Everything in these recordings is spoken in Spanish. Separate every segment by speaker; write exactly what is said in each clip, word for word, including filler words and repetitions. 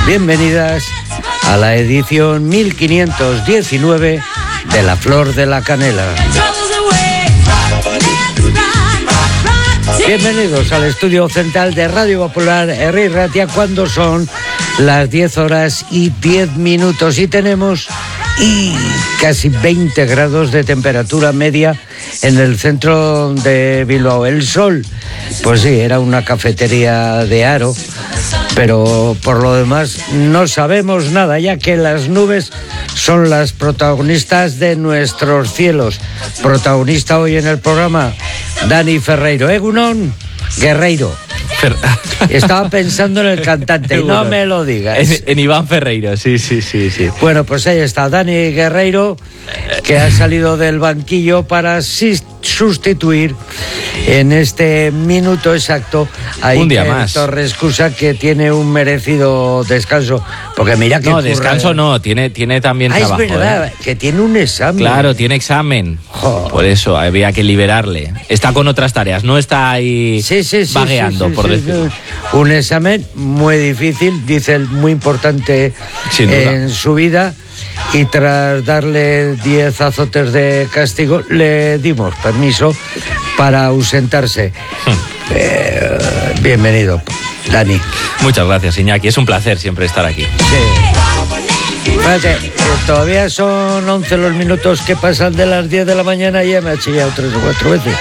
Speaker 1: bienvenidas a la edición mil quinientos diecinueve de La Flor de la Canela. Bienvenidos al estudio central de Radio Popular Herri Ratia cuando son las diez horas y diez minutos y tenemos y casi veinte grados de temperatura media en el centro de Bilbao. El sol, pues sí, era una cafetería de Aro, pero por lo demás no sabemos nada, ya que las nubes son las protagonistas de nuestros cielos. Protagonista hoy en el programa, Dani Ferreiro. Egunon, Guerreiro. Fer... Estaba pensando en el cantante y no me lo digas.
Speaker 2: En, en Iván Ferreiro, sí, sí, sí, sí.
Speaker 1: Bueno, pues ahí está Dani Guerreiro, que ha salido del banquillo para sustituir en este minuto exacto a
Speaker 2: un día más
Speaker 1: Torres Cusa, que tiene un merecido descanso, porque mira que
Speaker 2: no,
Speaker 1: curra...
Speaker 2: descanso no, tiene, tiene también
Speaker 1: ah,
Speaker 2: trabajo.
Speaker 1: Es verdad,
Speaker 2: ¿eh?
Speaker 1: Que tiene un examen.
Speaker 2: Claro, tiene examen. Oh. Por eso había que liberarle. Está con otras tareas, no está ahí
Speaker 1: sí, sí, sí,
Speaker 2: vagueando,
Speaker 1: sí, sí,
Speaker 2: por
Speaker 1: sí,
Speaker 2: decirlo.
Speaker 1: Sí. Un examen muy difícil, dice él, muy importante en su vida. Y tras darle diez azotes de castigo, le dimos permiso para ausentarse. Hmm. Eh, bienvenido, Dani.
Speaker 2: Muchas gracias, Iñaki. Es un placer siempre estar aquí.
Speaker 1: Sí. Fíjate, eh, todavía son once los minutos que pasan de las diez de la mañana y ya me ha chillado tres o cuatro veces.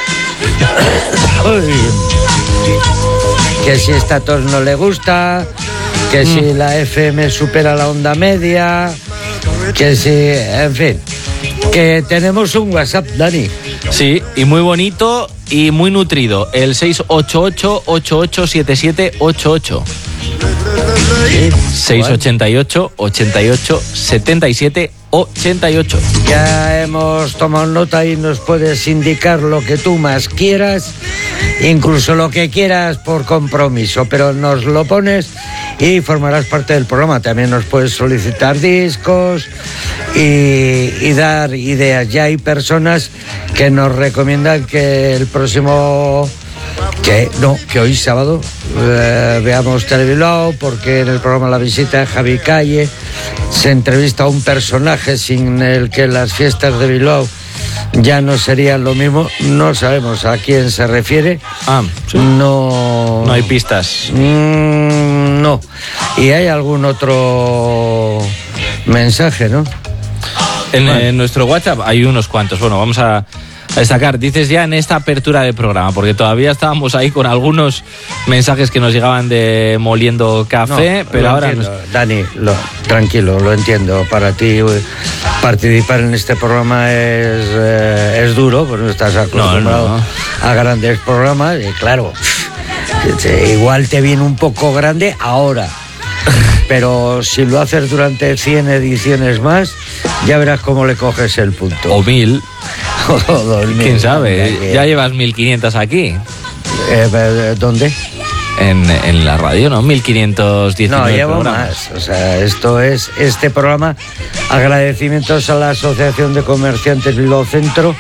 Speaker 1: Que si esta tos no le gusta, que si mm. la F M supera la onda media, que si, en fin, que tenemos un WhatsApp, Dani.
Speaker 2: Sí, y muy bonito y muy nutrido, el seis ocho ocho, ocho ocho siete siete ocho ocho.
Speaker 1: ¿Sí?
Speaker 2: seis ocho ocho, ocho ocho siete siete ocho ocho.
Speaker 1: Ya hemos tomado nota y nos puedes indicar lo que tú más quieras, incluso lo que quieras por compromiso, pero nos lo pones y formarás parte del programa. También nos puedes solicitar discos y, y dar ideas. Ya hay personas que nos recomiendan que el próximo... Que no, que hoy sábado eh, veamos Telebilbao, porque en el programa La Visita de Javi Calle se entrevista a un personaje sin el que las fiestas de Bilbao ya no serían lo mismo. No sabemos a quién se refiere.
Speaker 2: Ah, sí.
Speaker 1: No...
Speaker 2: No hay pistas.
Speaker 1: Mm, no. Y hay algún otro mensaje, ¿no?
Speaker 2: En, bueno. en nuestro WhatsApp hay unos cuantos. Bueno, vamos a... A destacar, dices ya en esta apertura del programa, porque todavía estábamos ahí con algunos mensajes que nos llegaban de Moliendo Café, no, pero ahora...
Speaker 1: Entiendo, nos... Dani, lo, tranquilo, lo entiendo. Para ti participar en este programa es, eh, es duro, porque no estás acostumbrado no, no, no. a grandes programas, y claro, igual te viene un poco grande ahora. Pero si lo haces durante cien ediciones más, ya verás cómo le coges el punto.
Speaker 2: O mil.
Speaker 1: O dos mil.
Speaker 2: ¿Quién sabe? Que... Ya llevas mil quinientos aquí.
Speaker 1: Eh, ¿Dónde?
Speaker 2: En, en la radio, ¿no? mil quinientos diecinueve.
Speaker 1: No, llevo
Speaker 2: programas.
Speaker 1: más. O sea, esto es este programa. Agradecimientos a la Asociación de Comerciantes Bilbao Centro,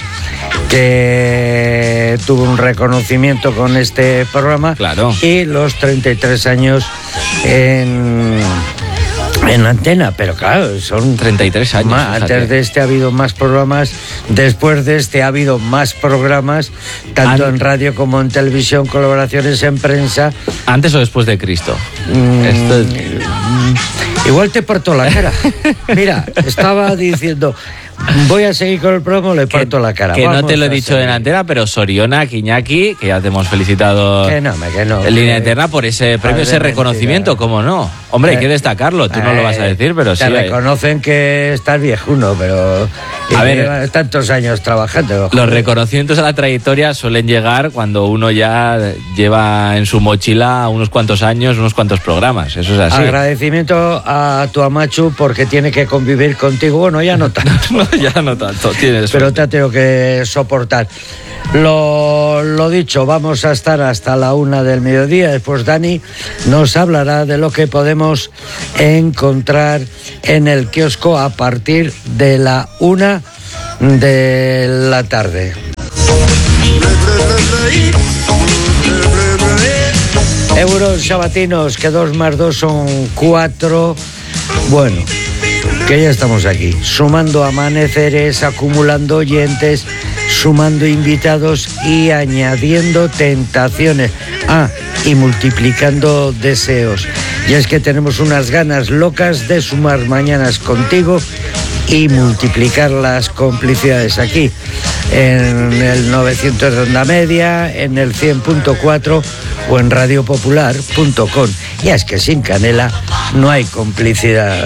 Speaker 1: que tuvo un reconocimiento con este programa.
Speaker 2: Claro.
Speaker 1: Y los treinta y tres años en... en antena, pero claro, son
Speaker 2: treinta y tres años.
Speaker 1: Más, antes de este ha habido más programas, después de este ha habido más programas, tanto An... en radio como en televisión, colaboraciones en prensa.
Speaker 2: ¿Antes o después de Cristo?
Speaker 1: Mm, Esto... Igual te parto la cara. Mira, estaba diciendo... Voy a seguir con el programa, le parto
Speaker 2: que,
Speaker 1: la cara.
Speaker 2: Que
Speaker 1: Vamos
Speaker 2: no te lo he dicho
Speaker 1: seguir.
Speaker 2: en antena, pero Soriona, Iñaki, que ya te hemos felicitado
Speaker 1: que no, que no,
Speaker 2: en línea eterna por ese premio, ese reconocimiento, mentira. ¿Cómo no? Hombre, eh, hay que destacarlo, tú eh, no lo vas a decir, pero
Speaker 1: te
Speaker 2: sí.
Speaker 1: Te reconocen hay. que estás viejuno, pero
Speaker 2: a ver,
Speaker 1: tantos años trabajando.
Speaker 2: Los joder. reconocimientos a la trayectoria suelen llegar cuando uno ya lleva en su mochila unos cuantos años, unos cuantos programas, eso es así.
Speaker 1: Agradecimiento a tu Amachu porque tiene que convivir contigo, bueno, ya no tanto.
Speaker 2: no, ya no tanto. Tienes
Speaker 1: pero te tengo que soportar. Lo, lo dicho, vamos a estar hasta la una del mediodía. Después Dani nos hablará de lo que podemos encontrar en el kiosco a partir de la una de la tarde. Euros sabatinos, que dos más dos son cuatro. Bueno, que ya estamos aquí, sumando amaneceres, acumulando oyentes, sumando invitados y añadiendo tentaciones. Ah, y multiplicando deseos. Y es que tenemos unas ganas locas de sumar mañanas contigo y multiplicar las complicidades aquí, en el novecientos de onda media, en el cien punto cuatro o en radio popular punto com. Y es que sin canela no hay complicidad.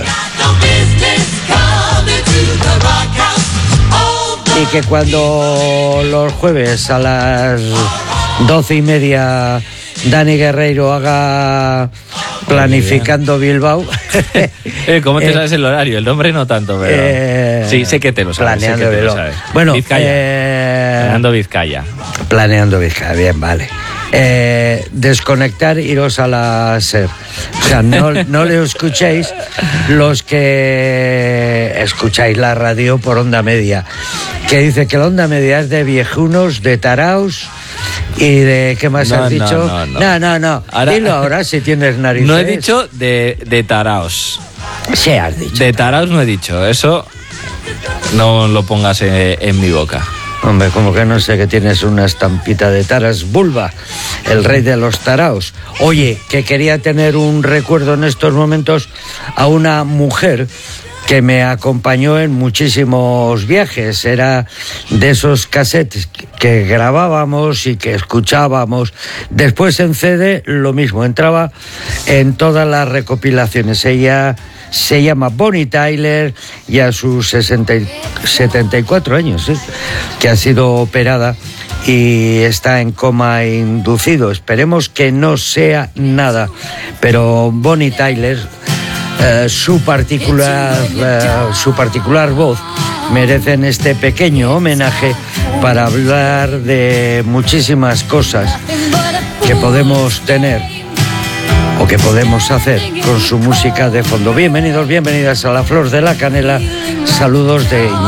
Speaker 1: Y que cuando los jueves a las doce y media Dani Guerreiro haga Planificando Bilbao.
Speaker 2: eh, ¿Cómo te eh, sabes el horario? El nombre no tanto, pero eh, sí, sé que te lo sabes.
Speaker 1: Planeando
Speaker 2: sé que te
Speaker 1: Bilbao.
Speaker 2: Lo sabes.
Speaker 1: Bueno,
Speaker 2: Vizcaya.
Speaker 1: Eh,
Speaker 2: planeando Vizcaya.
Speaker 1: Planeando Vizcaya, bien, vale. Eh, desconectar, iros a la SER. O sea, no, no le escuchéis los que escucháis la radio por onda media, que dice que la onda media es de viejunos, de taraos y de... ¿Qué más
Speaker 2: no,
Speaker 1: has dicho?
Speaker 2: No, no, no.
Speaker 1: no, no, no. Ahora, dilo ahora si tienes narices.
Speaker 2: No he dicho de, de taraos.
Speaker 1: Sí, has dicho.
Speaker 2: De taraos no he dicho. Eso no lo pongas en, en mi boca.
Speaker 1: Hombre, como que no sé, que tienes una estampita de taras. Bulba, el rey de los taraos. Oye, que quería tener un recuerdo en estos momentos a una mujer que me acompañó en muchísimos viajes. Era de esos cassettes que grabábamos y que escuchábamos. Después en C D lo mismo, entraba en todas las recopilaciones. Ella se llama Bonnie Tyler y a sus sesenta, setenta y cuatro años, ¿sí?, que ha sido operada y está en coma inducido. Esperemos que no sea nada, pero Bonnie Tyler, eh, su particular, eh, su particular voz merecen este pequeño homenaje para hablar de muchísimas cosas que podemos tener o que podemos hacer con su música de fondo. Bienvenidos, bienvenidas a La Flor de la Canela. Saludos de